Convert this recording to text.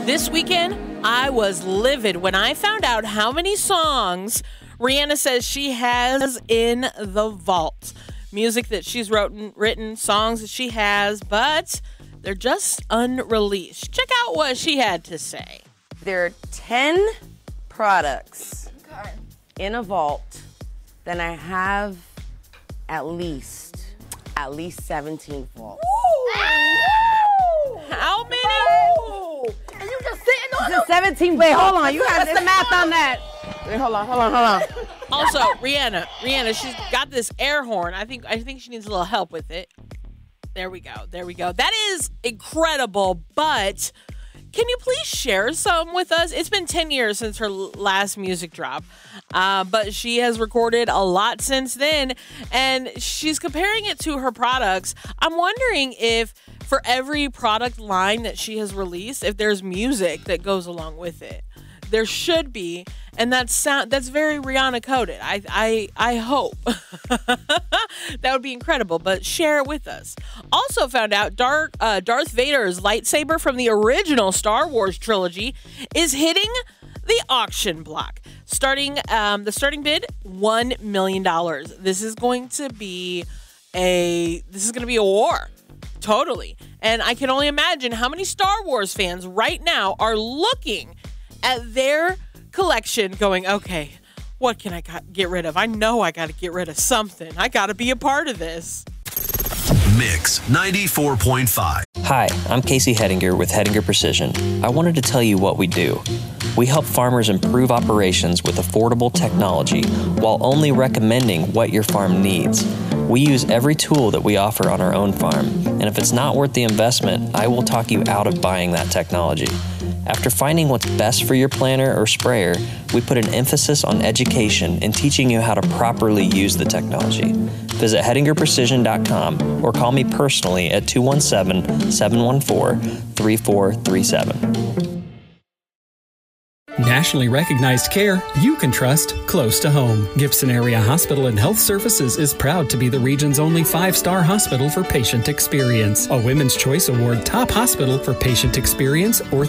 This weekend, I was livid when I found out how many songs Rihanna says she has in the vault. Music that she's written, songs that she has, but they're just unreleased. Check out what she had to say. There are 10 products in a vault, then I have at least 17 vaults. How many? And you just sitting on them? 17. Wait, hold on. You have What's the math on that? Wait, hold on. Also, Rihanna, she's got this air horn. I think she needs a little help with it. There we go. That is incredible, but can you please share some with us? It's been 10 years since her last music drop, but she has recorded a lot since then, and she's comparing it to her products. I'm wondering if for every product line that she has released, if there's music that goes along with it. There should be, and that's very Rihanna coded. I hope. That would be incredible, but share it with us. Also found out Darth Vader's lightsaber from the original Star Wars trilogy is hitting the auction block. The starting bid, $1 million. This is going to be a war. Totally. And I can only imagine how many Star Wars fans right now are looking at their collection going, okay, what can I get rid of? I know I got to get rid of something. I got to be a part of this. Mix 94.5. Hi, I'm Casey Hettinger with Hettinger Precision. I wanted to tell you what we do. We help farmers improve operations with affordable technology while only recommending what your farm needs. We use every tool that we offer on our own farm, and if it's not worth the investment, I will talk you out of buying that technology. After finding what's best for your planter or sprayer, we put an emphasis on education and teaching you how to properly use the technology. Visit HettingerPrecision.com or call me personally at 217-714-3437. Nationally recognized care you can trust close to home. Gibson Area Hospital and Health Services is proud to be the region's only 5-star hospital for patient experience. A Women's Choice Award top hospital for patient experience,